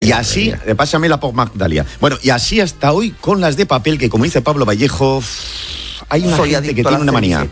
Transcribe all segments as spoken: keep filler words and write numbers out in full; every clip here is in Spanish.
Y así, pásamela por Magdalia. Bueno, y así hasta hoy con las de papel, que como dice Pablo Vallejo, hay una Soy gente que tiene una manía.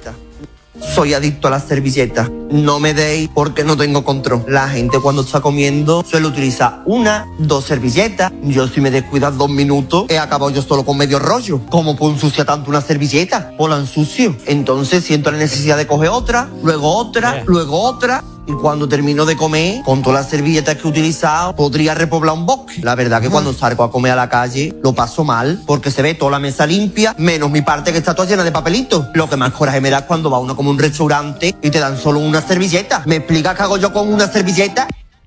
Soy adicto a las servilletas. No me deis porque no tengo control. La gente cuando está comiendo suele utilizar una, dos servilletas. Yo si me descuidas dos minutos, he acabado yo solo con medio rollo. ¿Cómo puedo ensuciar tanto una servilleta? O la ensucio. Entonces siento la necesidad de coger otra, luego otra, yeah. luego otra. Y cuando termino de comer, con todas las servilletas que he utilizado, podría repoblar un bosque. La verdad que cuando salgo a comer a la calle, lo paso mal, porque se ve toda la mesa limpia, menos mi parte que está toda llena de papelitos. Lo que más coraje me da es cuando va uno como a un restaurante y te dan solo una servilleta. ¿Me explicas qué hago yo con una servilleta?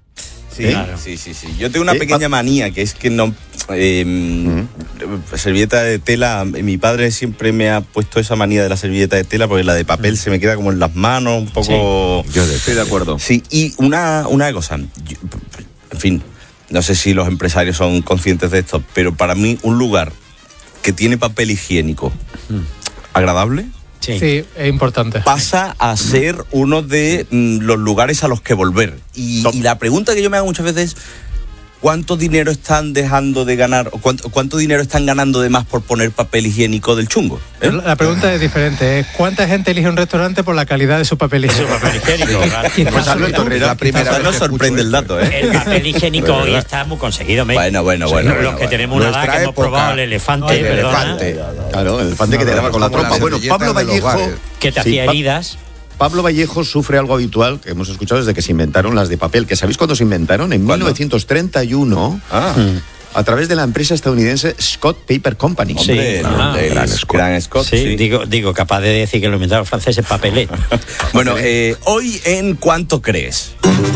Sí, ¿Eh? claro. sí, sí, sí. Yo tengo una ¿Eh? pequeña manía, que es que no... Eh, uh-huh. Servilleta de tela, mi padre siempre me ha puesto esa manía de la servilleta de tela, porque la de papel uh-huh. se me queda como en las manos, un poco... Sí. Yo estoy de acuerdo. Sí, y una, una cosa, yo, en fin, no sé si los empresarios son conscientes de esto, pero para mí un lugar que tiene papel higiénico uh-huh. agradable... Sí. sí, es importante. Pasa a ser uno de mm, los lugares a los que volver. Y, y la pregunta que yo me hago muchas veces es, ¿cuánto dinero están dejando de ganar, o cuánto, cuánto dinero están ganando de más por poner papel higiénico del chungo? ¿Eh? La pregunta es diferente, ¿eh? ¿Cuánta gente elige un restaurante por la calidad de su papel higiénico? Su papel higiénico, claro. Pues Torrera, la primera vez nos sorprende el dato, ¿eh? El papel higiénico hoy está muy conseguido, ¿me? Bueno, bueno, bueno. Los bueno, que bueno. tenemos una edad que hemos probado el elefante, el elefante. Claro, el elefante que te daba con la trompa. Bueno, Pablo Vallejo... Que te hacía sí, heridas... Pablo Vallejo sufre algo habitual que hemos escuchado desde que se inventaron las de papel, que ¿sabéis cuándo se inventaron? En ¿Cuándo? mil novecientos treinta y uno, ah. a través de la empresa estadounidense Scott Paper Company. Sí, ah, de gran, Scott. gran Scott. Sí, sí. Digo, digo, capaz de decir que lo inventaron franceses, papelet. Bueno, eh, hoy en ¿Cuánto crees?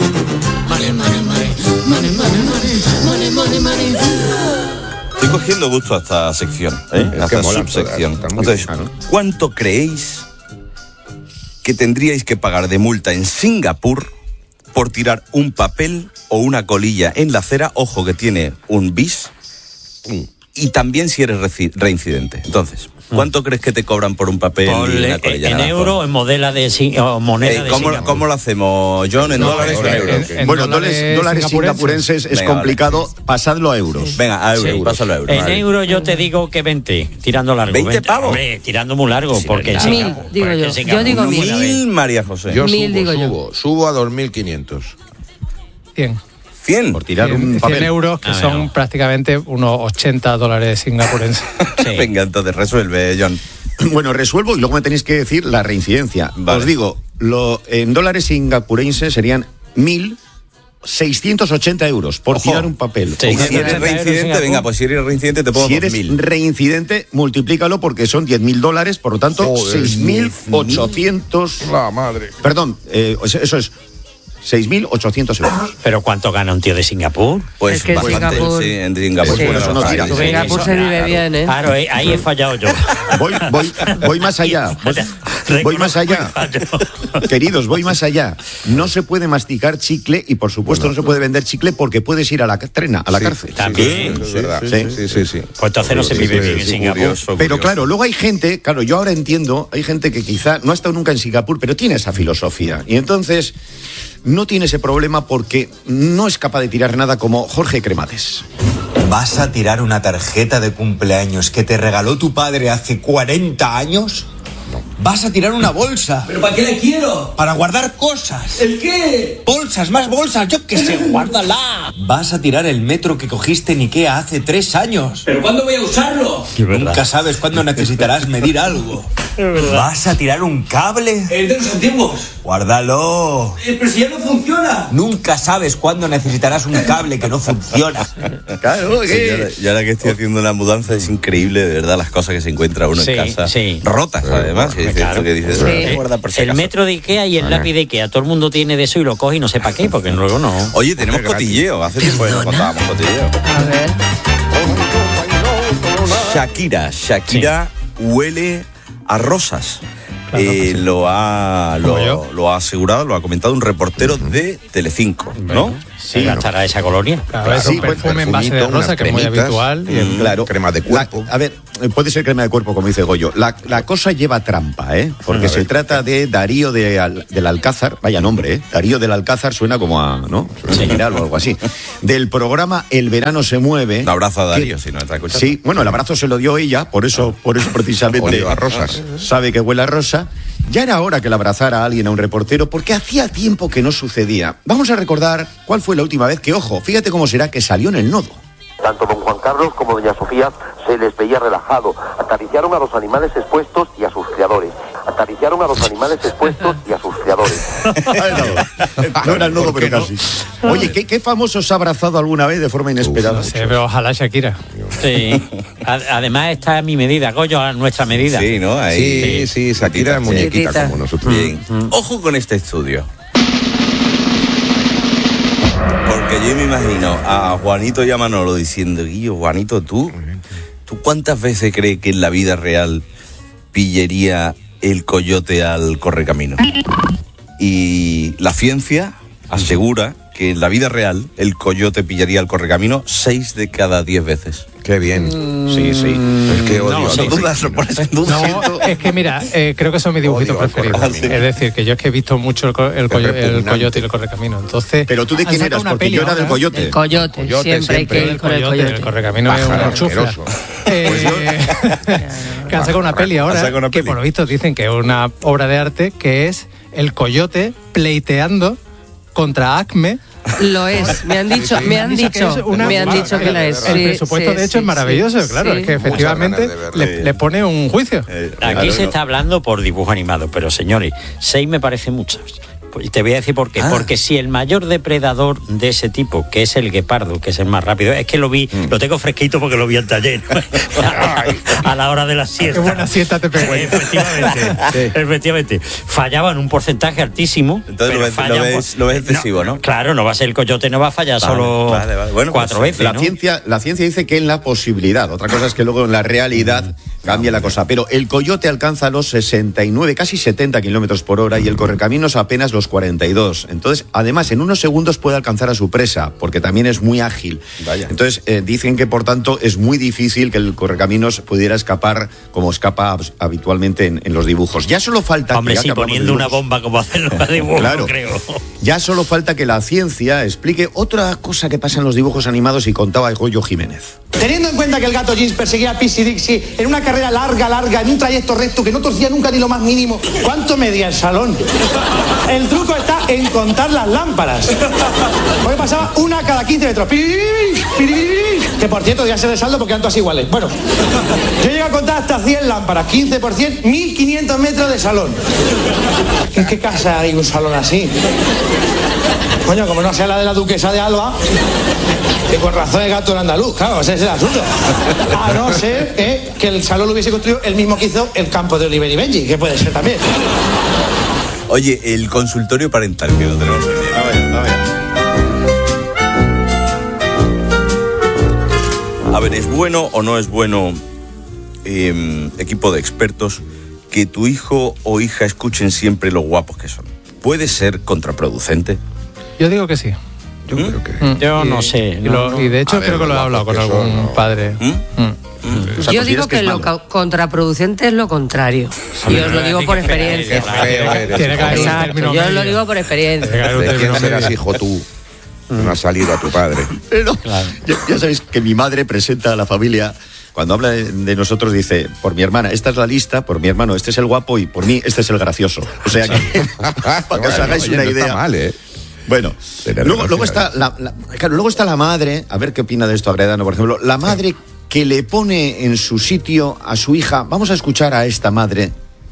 Money, money, money, money, money, money, money, money. Estoy cogiendo gusto a esta sección, ¿eh? a esta subsección. Entonces, ¿cuánto creéis que tendríais que pagar de multa en Singapur por tirar un papel o una colilla en la acera? Ojo, que tiene un bis. Y también si eres reci- reincidente. Entonces, ¿cuánto crees que te cobran por un papel por y una colilla? ¿En euro o en modela de, o moneda eh, de ¿cómo, Singapur? ¿Cómo lo hacemos, John? ¿En no, dólares o en euros? En, en bueno, dólares, dólares singapurenses es Venga, complicado. Vale. Pasadlo a euros. Venga, a euros, sí. Pásalo a euros. En vale. euros yo te digo que veinte, tirando largo. ¿veinte pavos? Hombre, tirando muy largo, sí, porque en mil, Singapur, digo yo. Yo digo mil. Mil, María José. Yo mil, subo, digo subo, yo. subo a dos mil quinientos. cien. cien por tirar cien, un papel. cien euros, que ah, son no. prácticamente unos ochenta dólares singapurenses. Sí. Venga, entonces resuelve, John. Bueno, resuelvo y luego me tenéis que decir la reincidencia. Vale. Os digo, lo, en dólares singapurenses serían mil seiscientos ochenta euros por Ojo. tirar un papel. Sí. Si eres reincidente, venga, pues si eres reincidente te pongo Si eres mil. reincidente, multiplícalo porque son diez mil dólares, por lo tanto, seis mil ochocientos... La madre. Perdón, eh, eso es... seis mil ochocientos euros. ¿Pero cuánto gana un tío de Singapur? es Pues que bastante, Singapur, sí, en Singapur. Sí, bueno, eso no no tira. Singapur se vive claro, bien, ¿eh? Claro, ahí he fallado yo. Voy, voy, voy más allá. Voy, voy más allá. Queridos, voy más allá. No se puede masticar chicle y, por supuesto, bueno, no se puede vender chicle porque puedes ir a la trena, a la sí, cárcel. También. Sí, sí, es verdad. Sí, sí, sí. sí. Pues entonces no se vive bien en Singapur. Curioso, pero curioso. claro, luego hay gente, claro, yo ahora entiendo, hay gente que quizá no ha estado nunca en Singapur, pero tiene esa filosofía. Y entonces no tiene ese problema porque no es capaz de tirar nada como Jorge Cremades. ¿Vas a tirar una tarjeta de cumpleaños que te regaló tu padre hace cuarenta años? No. ¿Vas a tirar una bolsa? ¿Pero para qué la quiero? Para guardar cosas. ¿El qué? Bolsas, más bolsas, yo qué sé, guárdala. ¿Vas a tirar el metro que cogiste en Ikea hace tres años? ¿Pero cuándo voy a usarlo? Nunca sabes cuándo necesitarás medir algo. ¿Vas a tirar un cable? ¿El de los antiguos? Guárdalo. Eh, pero si ya no funciona. Nunca sabes cuándo necesitarás un cable que no funciona. Claro, sí, yo, ahora, yo ahora que estoy haciendo una mudanza es increíble, de verdad, las cosas que se encuentra uno sí, en casa. Sí. Rotas, además. Que dice claro. esto que dices, sí. guarda por si el acaso. metro de Ikea y el lápiz de Ikea. Todo el mundo tiene de eso y lo coge y no sé para qué, porque luego no. Oye, tenemos cotilleo. Hace tiempo que no contábamos cotilleo. A ver. Shakira. Shakira sí. huele a rosas. eh, lo, ha, lo, lo ha asegurado, lo ha comentado un reportero de Telecinco, ¿no? Sí, gastará esa colonia. Claro, es un perfume en base de rosa, que es muy habitual. Y Mm, claro. Crema de cuerpo. La- a ver, puede ser crema de cuerpo, como dice Goyo. La, la cosa lleva trampa, ¿eh? Porque A se ver. trata de Darío de Al- del Alcázar, vaya nombre, ¿eh? Darío del Alcázar suena como a, ¿no? General o algo así. Del programa El verano se mueve. Un abrazo a Darío, que- si no está escuchando. Sí, bueno, el abrazo se lo dio ella, por eso, por eso precisamente Oliva rosas. sabe que huele a rosa. Ya era hora que le abrazara a alguien, a un reportero, porque hacía tiempo que no sucedía. Vamos a recordar cuál fue la última vez que, ojo, fíjate cómo será que salió en el nodo. Tanto don Juan Carlos como doña Sofía se les veía relajado. Acariciaron a los animales expuestos y a sus criadores. Acariciaron a los animales expuestos y a sus criadores. No era el nodo, ¿Por qué pero no? casi. Oye, ¿qué, qué famoso se ha abrazado alguna vez de forma inesperada? No sé, pero ojalá Shakira. Sí. A- Además, esta es mi medida, Goyo, a nuestra medida. Sí, ¿no? Ahí. Sí, sí, Shakira es muñequita Chiquitita. como nosotros. Bien. Ojo con este estudio. Porque yo me imagino a Juanito y a Manolo diciendo, Guillo, Juanito, ¿tú? ¿Tú cuántas veces crees que en la vida real pillaría el coyote al correcamino? Y la ciencia asegura que en la vida real el coyote pillaría al correcamino seis de cada diez veces. Qué bien. Sí, sí. Es que odio No, a sí. los- dudas, lo pones en duda. No, es que mira, eh, creo que son mis dibujitos Odio al preferidos. correcamino. Es decir, que yo es que he visto mucho el, co- el, coyo- el repugnante. coyote y el correcamino. Entonces, Pero tú de han quién sacado eras, una porque peli yo era del ahora. coyote. El coyote, Coyote, siempre hay siempre. que ir con el El coyote. correcamino es Pájaro un chufla. asqueroso. Eh, que han sacado una peli Han ahora sacado una que peli. por lo visto dicen que es una obra de arte que es el coyote pleiteando contra Acme. Lo es, me han dicho, me han Dice que dicho, es una me han barbaridad. dicho que lo es. El Sí, presupuesto sí, de hecho sí, es maravilloso, sí, claro, sí. es que Muchas efectivamente ganas de verlo. le, le pone un juicio. Eh, Aquí claro, se no. está hablando por dibujo animado, pero señores, seis me parece muchas. Pues te voy a decir por qué. Ah. Porque si el mayor depredador de ese tipo, que es el guepardo, que es el más rápido, es que lo vi, Mm. lo tengo fresquito porque lo vi al taller a la hora de la siesta. Qué buena siesta te pegó. Efectivamente, efectivamente. Fallaba en un porcentaje altísimo. Entonces pero lo ves- falla lo un ves- por- lo ves excesivo, ¿no? Claro, no va a ser el coyote, no va a fallar Vale, solo vale, vale. Bueno, cuatro pues, veces. La ¿no? ciencia, la ciencia dice que en la posibilidad, otra cosa es que luego en la realidad cambia la cosa, pero el coyote alcanza los sesenta y nueve, casi setenta kilómetros por hora y el correcaminos apenas los cuarenta y dos. Entonces, además, en unos segundos puede alcanzar a su presa, porque también es muy ágil. Vaya. Entonces, eh, dicen que por tanto es muy difícil que el correcaminos pudiera escapar como escapa abs- habitualmente en, en los dibujos. Ya solo falta Hombre, que, ya sí, que hablamos de poniendo una dibujos, bomba como hacen los dibujos, Claro. creo. ya solo falta que la ciencia explique otra cosa que pasa en los dibujos animados y contaba Goyo Jiménez. Teniendo en cuenta que el gato Jeans perseguía a Pixie Dixie en una carrera larga, larga, en un trayecto recto que no torcía nunca ni lo más mínimo, ¿cuánto medía el salón? El truco está en contar las lámparas. Porque pasaba una cada quince metros. Piririrí, piririrí. Que por cierto, debía ser de saldo porque eran todas iguales. Bueno, yo llegué a contar hasta cien lámparas, quince por cien, mil quinientos metros de salón. ¿En qué casa hay un salón así? Coño, como no sea la de la duquesa de Alba, que con razón el gato era andaluz, claro, ese es el asunto. A no ser eh, que el salón lo hubiese construido el mismo que hizo el campo de Oliver y Benji, que puede ser también. Oye, el consultorio parental que lo tenemos pendiente. A ver, ¿es bueno o no es bueno, eh, equipo de expertos, que tu hijo o hija escuchen siempre lo guapos que son? ¿Puede ser contraproducente? Yo digo que sí. Yo creo que. Mm. Yo Y- no sé, Y, no, lo- no. y de hecho A ver, creo que lo he lo hablado con guapos que algún son, ¿no? padre. ¿Mm? Mm. O sea, Yo consideras digo que, es lo malo. ca- contraproducente es lo contrario. Y os lo digo por experiencia. Qué feo eres. Tiene que haber un Exacto, término yo os lo medio. digo por experiencia. ¿De quién serás hijo tú? No has salido a tu padre. Pero ya, ya sabéis que mi madre presenta a la familia, cuando habla de, de nosotros, dice, por mi hermana, esta es la lista, por mi hermano, este es el guapo y por mí, este es el gracioso. O sea que, para que os Bueno, hagáis oye, una no idea. está mal, ¿eh? Bueno, Tener luego, luego gracia. está la, la- claro, luego está la madre, a ver qué opina de esto Agredano, por ejemplo, la madre que le pone en su sitio a su hija. Vamos a escuchar a esta madre.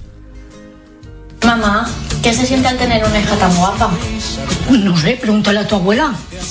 Mamá, ¿qué se siente al tener una hija tan guapa? No sé, pregúntale a tu abuela.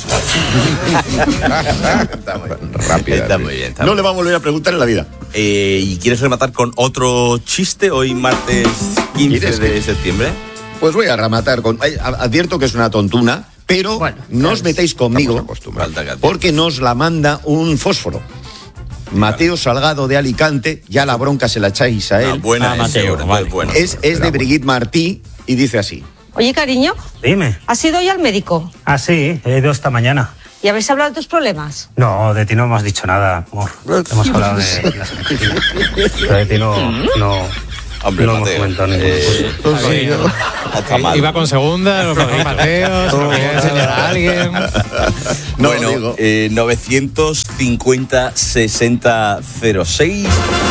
Está muy bien. Rápida. Está muy bien. está No muy le va a volver a preguntar en la vida. bien. Eh, ¿Y quieres rematar con otro chiste hoy, martes quince ¿Quieres de que- septiembre? Pues voy a rematar con... ay, a- Advierto que es una tontuna, pero Bueno, no os metáis conmigo Estamos acostumbrados. Falta que- porque nos la manda un fósforo. Mateo Salgado de Alicante, ya la bronca se la echáis a él. Ah, buena, ah, Mateo, es, vale. bueno. Es, es de Brigitte Martí y dice así. Oye, cariño. Dime. ¿Has ido ya al médico? Ah, sí, he ido esta mañana. ¿Y habéis hablado de tus problemas? No, de ti no hemos dicho nada, amor. Hemos hablado de las medicinas. Pero de ti no... no... Hombre, no Mateo, hemos comentado eh, está mal. Iba con segunda, lo pasó Mateo, se lo quería enseñar a alguien. No, bueno, eh, novecientos cincuenta sesenta cero seis.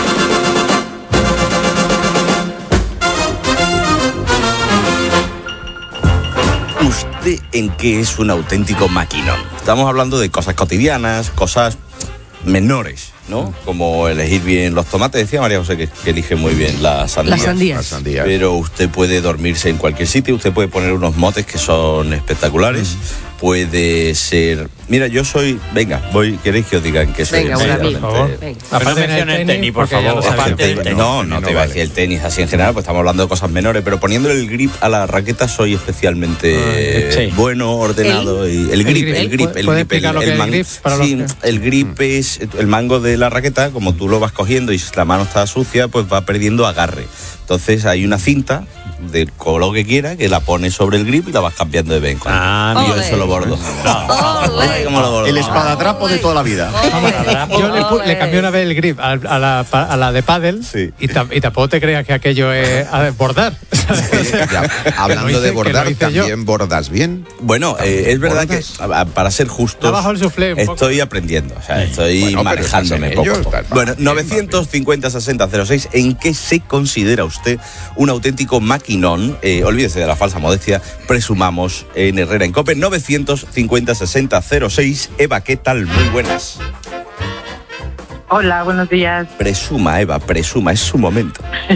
¿Usted en qué es un auténtico maquinón? Estamos hablando de cosas cotidianas, cosas menores, ¿no? Como elegir bien los tomates. Decía María José que, que elige muy bien las sandías. Las sandías. Las sandías. Pero usted puede dormirse en cualquier sitio, usted puede poner unos motes que son espectaculares. Mm. Puede ser... Mira, yo soy... Venga, voy, ¿queréis que os diga en qué soy? Venga, Venga, por favor. Aparte no menciones el tenis, por favor. Aparte del tenis. No, no, no te iba a decir el tenis así en general, pues estamos hablando de cosas menores, pero poniéndole el grip a la raqueta soy especialmente ah, sí. bueno, ordenado. ¿El? Y el grip, el grip, el grip. El, el, el, man... grip sí, que... el grip es el mango de la raqueta, como tú lo vas cogiendo y si la mano está sucia, pues va perdiendo agarre. Entonces hay una cinta del color que quiera, que la pones sobre el grip y la vas cambiando de vez en cuando. Ah, y yo eso lo bordo. No, ¿cómo lo bordo? El espadatrapo de toda la vida. Yo le, le cambié una vez el grip a, a, la, a la de pádel sí. y, tam, y tampoco te creas que aquello es a bordar. Sí, ya, hablando de bordar, ¿también yo? bordas bien? Bueno, eh, es verdad ¿bordas? que a, para ser justos, el soufflé, estoy aprendiendo, o sea, estoy bueno, manejándome poco. Ellos, bueno, novecientos cincuenta sesenta cero seis, ¿en qué se considera usted un auténtico maquinón? Eh, olvídese de la falsa modestia, presumamos en Herrera en COPE. Novecientos cincuenta sesenta cero seis. Eva, ¿qué tal? Muy buenas. Hola, buenos días. Presuma, Eva, presuma, es su momento.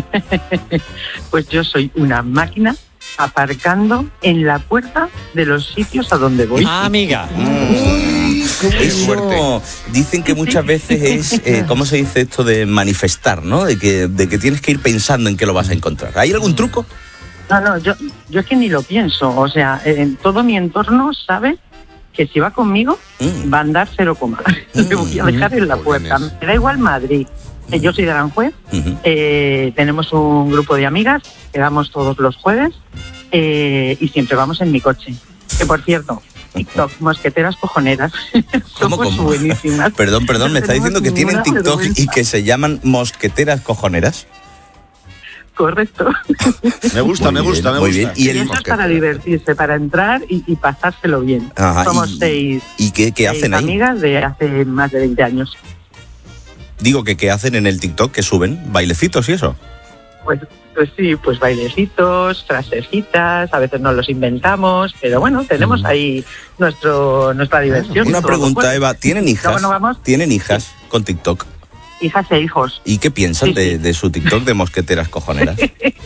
Pues yo soy una máquina aparcando en la puerta de los sitios a donde voy. Ah, amiga. Mm. Eso dicen que muchas veces es, eh, ¿cómo se dice esto de manifestar, ¿no? De que, de que tienes que ir pensando en qué lo vas a encontrar. ¿Hay algún truco? No, no, yo, yo es que ni lo pienso. O sea, en todo mi entorno sabe que si va conmigo mm. va a andar cero coma. Mm. Le voy a dejar en la puerta. Me da igual Madrid. Eh, yo soy de Aranjuez. Uh-huh. Eh, tenemos un grupo de amigas que vamos todos los jueves eh, y siempre vamos en mi coche. Que por cierto, TikTok, mosqueteras cojoneras. ¿Cómo, cómo? Buenísimas. Perdón, perdón, me está diciendo que tienen TikTok y que se llaman mosqueteras cojoneras. Correcto. Me gusta, me gusta, me muy gusta. Bien. Y, el... y esto es para divertirse, para entrar y, y pasárselo bien. Ajá, Somos y, seis, ¿y qué, qué hacen seis ahí? amigas de hace más de veinte años. Digo que qué hacen en el TikTok, que suben bailecitos y eso. Pues, pues sí, pues bailecitos, frasecitas, a veces nos los inventamos, pero bueno, tenemos mm. ahí nuestro nuestra diversión. Una pregunta, bueno, Eva, ¿tienen hijas? Bueno, vamos. ¿Tienen hijas con TikTok? Hijas e hijos. ¿Y qué piensan sí, de, sí. de su TikTok de mosqueteras cojoneras?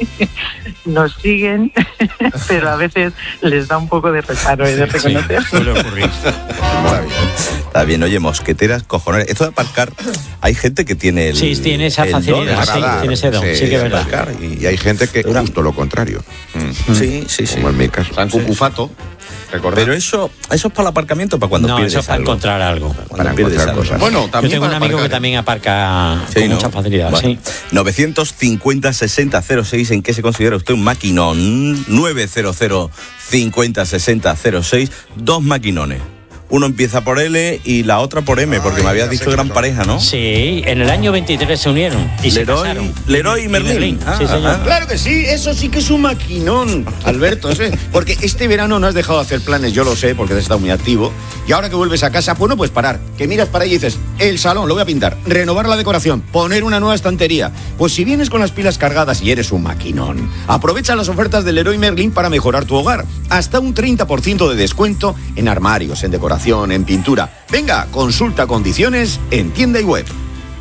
Nos siguen, pero a veces les da un poco de reparo y de sí, reconocer. Sí, suele ocurrir. Está bien. Está bien, oye, mosqueteras cojoneras. Esto de aparcar, hay gente que tiene el... Sí, tiene esa facilidad, sí, tiene ese don, sí, sí que es verdad. Y, y hay gente que justo lo contrario. Mm. Sí, sí, sí. Como en mi caso. San Cucufato. Recordar. Pero eso, eso es para el aparcamiento, para cuando no, pierdes eso es para algo. encontrar algo. Para encontrar cosas. Bueno, también yo tengo un amigo aparcar. que también aparca sí, con ¿no? mucha facilidad. Bueno. Sí. novecientos cincuenta sesenta cero seis, ¿en qué se considera usted un maquinón? novecientos cincuenta sesenta cero seis, dos maquinones. Uno empieza por L y la otra por M, porque Ay, me habías dicho gran pareja, ¿no? Sí, en el año veintitrés se unieron y Leroy, se casaron. Leroy y Merlín. Y Merlín. Ah, sí, señor. Ah, claro que sí, eso sí que es un maquinón, Alberto. Ese, porque este verano no has dejado de hacer planes, yo lo sé, porque has estado muy activo. Y ahora que vuelves a casa, pues no puedes parar. Que miras para ahí y dices, el salón lo voy a pintar, renovar la decoración, poner una nueva estantería. Pues si vienes con las pilas cargadas y eres un maquinón, aprovecha las ofertas del Leroy Merlin para mejorar tu hogar. Hasta un treinta por ciento de descuento en armarios, en decoración, en pintura. Venga, consulta condiciones en tienda y web.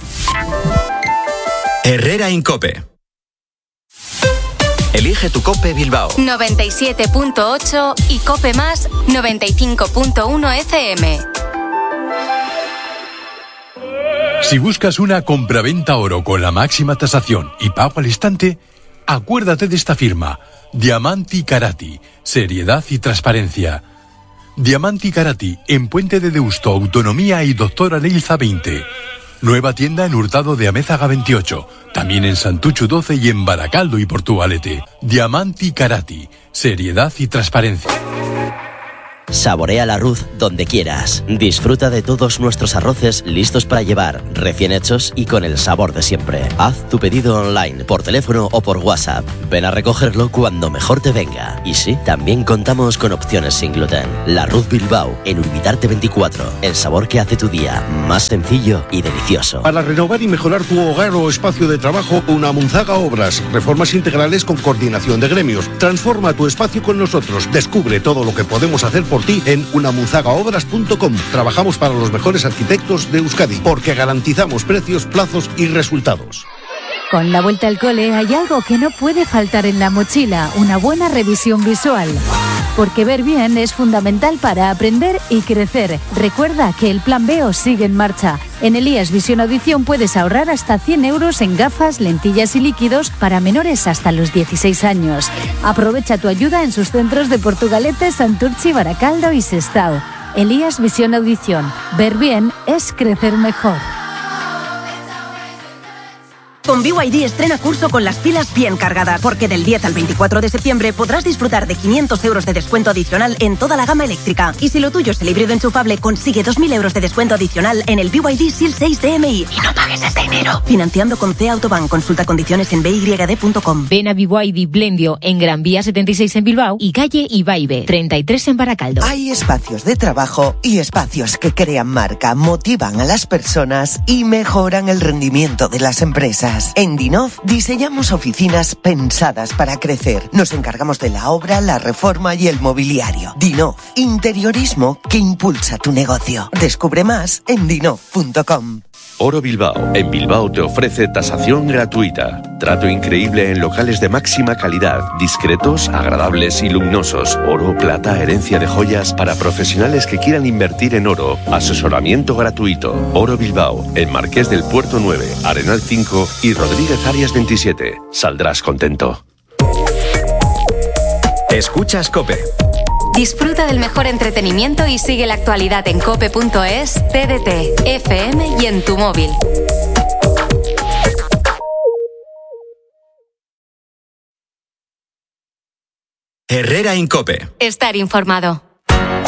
Herrera en COPE. Elige tu COPE Bilbao. noventa y siete punto ocho y COPE Más noventa y cinco punto uno F M. Si buscas una compraventa oro con la máxima tasación y pago al instante, acuérdate de esta firma, Diamanti Carati, seriedad y transparencia. Diamanti Carati, en Puente de Deusto, Autonomía y Doctora Leilza veinte. Nueva tienda en Hurtado de Amézaga veintiocho. También en Santuchu doce y en Baracaldo y Portugalete. Diamanti Karati. Seriedad y transparencia. Saborea el arroz donde quieras. Disfruta de todos nuestros arroces listos para llevar, recién hechos y con el sabor de siempre. Haz tu pedido online, por teléfono o por WhatsApp. Ven a recogerlo cuando mejor te venga. Y sí, también contamos con opciones sin gluten. La Arroz Bilbao, en Urbitarte veinticuatro. El sabor que hace tu día más sencillo y delicioso. Para renovar y mejorar tu hogar o espacio de trabajo, Unamunzaga Obras. Reformas integrales con coordinación de gremios. Transforma tu espacio con nosotros. Descubre todo lo que podemos hacer por ti en unamunzaga obras punto com. Trabajamos para los mejores arquitectos de Euskadi porque garantizamos precios, plazos y resultados. Con la vuelta al cole hay algo que no puede faltar en la mochila, una buena revisión visual. Porque ver bien es fundamental para aprender y crecer. Recuerda que el Plan B O sigue en marcha. En Elías Visión Audición puedes ahorrar hasta cien euros en gafas, lentillas y líquidos para menores hasta los dieciséis años. Aprovecha tu ayuda en sus centros de Portugalete, Santurchi, Baracaldo y Sestao. Elías Visión Audición. Ver bien es crecer mejor. Con B Y D estrena curso con las pilas bien cargadas, porque del diez al veinticuatro de septiembre podrás disfrutar de quinientos euros de descuento adicional en toda la gama eléctrica. Y si lo tuyo es el híbrido enchufable, consigue dos mil euros de descuento adicional en el B Y D S I L seis D M I. Y no pagues este enero. Financiando con C Autobank. Consulta condiciones en b y d punto com. Ven a B Y D Blendio en Gran Vía setenta y seis en Bilbao y calle Ibaibe treinta y tres en Baracaldo. Hay espacios de trabajo y espacios que crean marca, motivan a las personas y mejoran el rendimiento de las empresas. En Dinov diseñamos oficinas pensadas para crecer. Nos encargamos de la obra, la reforma y el mobiliario. Dinov, interiorismo que impulsa tu negocio. Descubre más en dinov punto com. Oro Bilbao. En Bilbao te ofrece tasación gratuita. Trato increíble en locales de máxima calidad, discretos, agradables y luminosos. Oro, plata, herencia de joyas para profesionales que quieran invertir en oro. Asesoramiento gratuito. Oro Bilbao. En Marqués del Puerto nueve, Arenal cinco y Rodríguez Arias veintisiete. Saldrás contento. Escuchas COPE. Disfruta del mejor entretenimiento y sigue la actualidad en cope punto es, T D T, F M y en tu móvil. Herrera en COPE. Estar informado.